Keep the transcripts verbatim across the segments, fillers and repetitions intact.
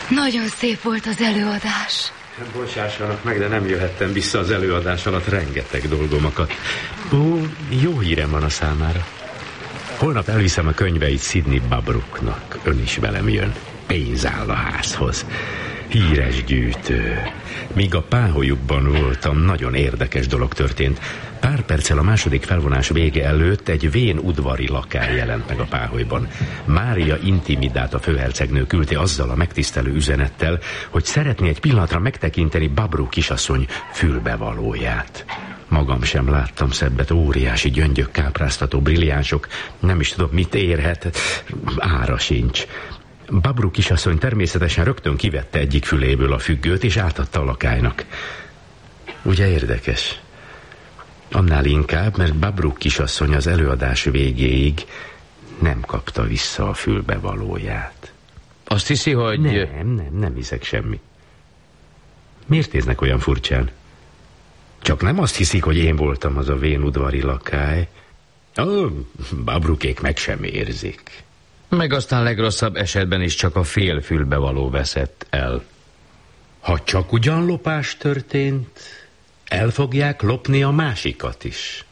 Nagyon szép volt az előadás. Bocsássanak meg, de nem jöhettem vissza az előadás alatt, rengeteg dolgomakat. Ó, jó hírem van a számára. Holnap elviszem a könyveit Sidney Babrooknak. Ön is velem jön. Pénz áll a házhoz. Híres gyűjtő. Míg a páholyukban voltam, nagyon érdekes dolog történt. Pár perccel a második felvonás vége előtt egy vén udvari lakály jelent meg a páholyban. Mária Intimidáta főhercegnő küldte azzal a megtisztelő üzenettel, hogy szeretné egy pillanatra megtekinteni Babrook kisasszony fülbevalóját. Magam sem láttam szebbet, óriási gyöngyök, kápráztató brilliánsok, nem is tudom, mit érhet, ára sincs. Babrook kisasszony természetesen rögtön kivette egyik füléből a függőt, és átadta a lakálynak. Ugye érdekes? Annál inkább, mert Babrook kisasszony az előadás végéig nem kapta vissza a fülbevalóját. Azt hiszi, hogy... Nem, nem, nem hiszek semmi. Miért néznek olyan furcsán? Csak nem azt hiszik, hogy én voltam az a vén udvari lakály. Ó, Babrookék meg sem érzik. Meg aztán legrosszabb esetben is csak a fél fülbevaló veszett el. Ha csak ugyan lopás történt, el fogják lopni a másikat is.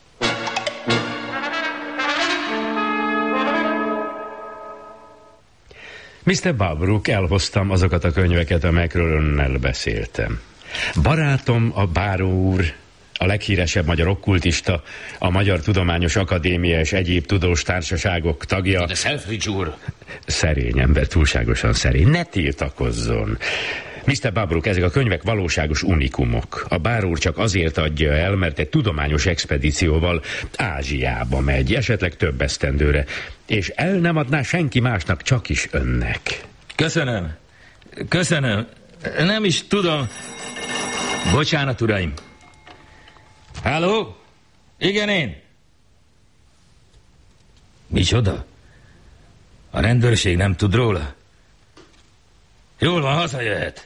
miszter Babrook, elhoztam azokat a könyveket, amelyekről önnel beszéltem. Barátom, a báró úr, a leghíresebb magyar okkultista, a Magyar Tudományos Akadémia és egyéb tudós társaságok tagja. De Selfridge úr! Szerény ember, túlságosan szerény. Ne tiltakozzon! miszter Babrook, ezek a könyvek valóságos unikumok. A báró úr csak azért adja el, mert egy tudományos expedícióval Ázsiába megy, esetleg több esztendőre, és el nem adná senki másnak, csak is önnek. Köszönöm. Köszönöm. Nem is tudom. Bocsánat, uraim. Halló? Igen, én. Micsoda? A rendőrség nem tud róla? Jól van, hazajöhet.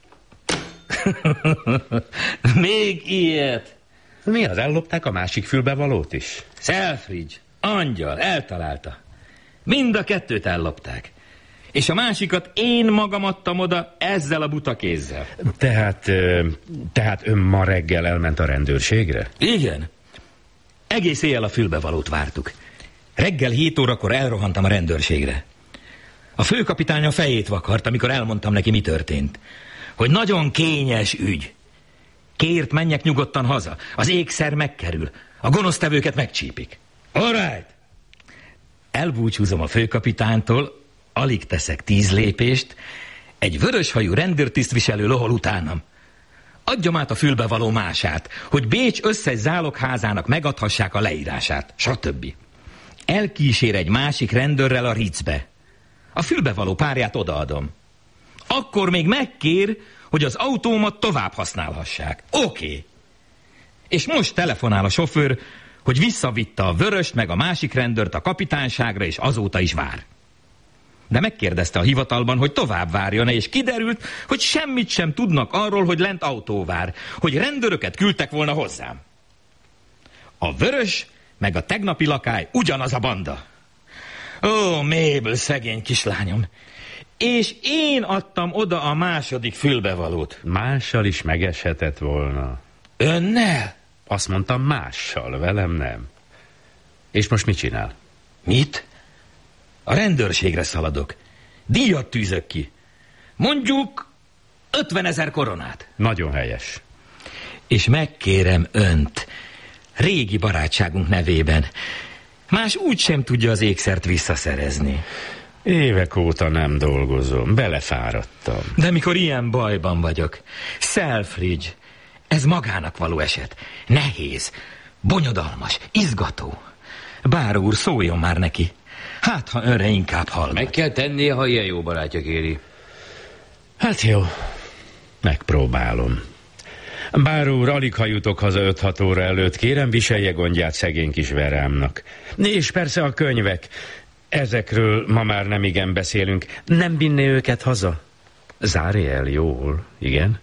Még ilyet. Mi az, ellopták a másik fülbevalót is? Selfridge, angyal, eltalálta. Mind a kettőt ellopták. És a másikat én magam adtam oda ezzel a buta kézzel. Tehát, tehát ön ma reggel elment a rendőrségre? Igen. Egész éjjel a fülbevalót vártuk. Reggel hét órakor elrohantam a rendőrségre. A főkapitány a fejét vakart, amikor elmondtam neki, mi történt. Hogy nagyon kényes ügy. Kért, menjek nyugodtan haza. Az ékszer megkerül. A gonosztevőket megcsípik. All right. Elbúcsúzom a főkapitánytól, alig teszek tíz lépést, egy vöröshajú rendőrtisztviselő lohol utánam. Adjam át a fülbevaló mását, hogy Bécs összes zálogházának megadhassák a leírását, stb. Elkísér egy másik rendőrrel a Ritzbe. A fülbevaló párját odaadom. Akkor még megkér, hogy az autómat tovább használhassák. Oké. Okay. És most telefonál a sofőr, hogy visszavitte a vöröst meg a másik rendőrt a kapitányságra, és azóta is vár. De megkérdezte a hivatalban, hogy tovább várjon-e, és kiderült, hogy semmit sem tudnak arról, hogy lent autó vár, hogy rendőröket küldtek volna hozzám. A vörös meg a tegnapi lakály ugyanaz a banda. Ó, Mabel, szegény kislányom. És én adtam oda a második fülbevalót. Mással is megeshetett volna. Önnel? Azt mondtam, mással, velem nem. És most mit csinál? Mit? A rendőrségre szaladok. Díjat tűzök ki. Mondjuk ötvenezer koronát. Nagyon helyes. És megkérem önt, régi barátságunk nevében, más úgy sem tudja az ékszert visszaszerezni. Évek óta nem dolgozom, belefáradtam. De mikor ilyen bajban vagyok, Selfridge, ez magának való eset. Nehéz, bonyodalmas, izgató. Báró úr, szóljon már neki. Hát, ha önre inkább hallgat. Meg kell tennie, ha ilyen jó barátja kéri. Hát jó, megpróbálom. Báró úr, alig ha jutok haza öt-hat óra előtt, kérem, viselje gondját szegény kis verámnak. És persze a könyvek, ezekről ma már nem igen beszélünk. Nem vinné őket haza? Zárj el jól, igen?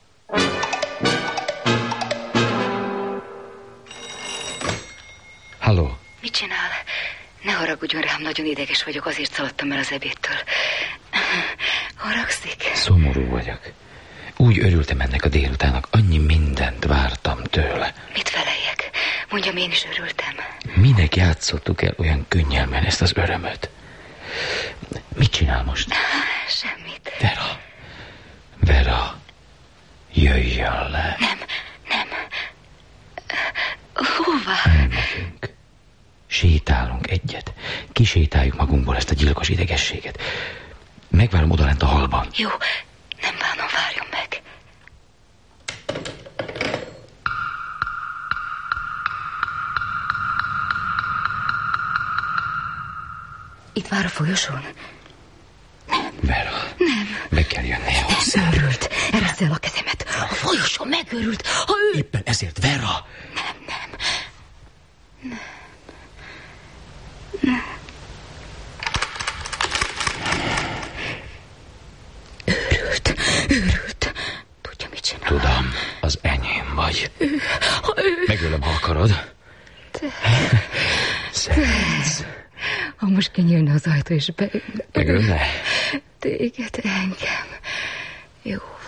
Halló? Mit csinál? Ne haragudjon rám, nagyon ideges vagyok, azért szaladtam el az ebédtől. Haragszik? Szomorú szomorú vagyok. Úgy örültem ennek a délutánnak, annyi mindent vártam tőle. Mit feleljek? Mondjam, én is örültem. Minek játszottuk el olyan könnyelmen ezt az örömöt? Mit csinál most? Semmit. Vera, Vera, jöjjön le. Nem, nem. Hová? Elmegyünk. Sétálunk egyet. Kisétáljuk magunkból ezt a gyilkos idegességet. Megvárom odalent a hallban. Jó, nem bánom, várjon meg. Itt vár a folyosón? Vera, Nem. be kell jönnie hozzá. Megőrült. Eresztel a kezemet. A folyosón megőrült. Ha ő... Éppen ezért, Vera. Nem, nem. Nem. Nem. Őrült. Őrült. Tudja, mit csinál? Tudom, az enyém vagy. Ő, ha ő... Megölöm, ha akarod. Te... Szeretsz. Ha most kinyílna az ajtó és beül... Megölne? Téged, engem. Jó